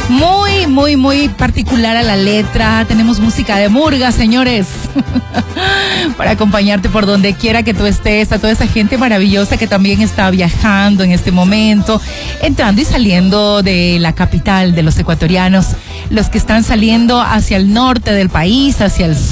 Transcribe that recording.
Muy, muy, muy particular a la letra. Tenemos música de murga, señores, para acompañarte por donde quiera que tú estés, a toda esa gente maravillosa que también está viajando en este momento, entrando y saliendo de la capital de los ecuatorianos, los que están saliendo hacia el norte del país, hacia el sur.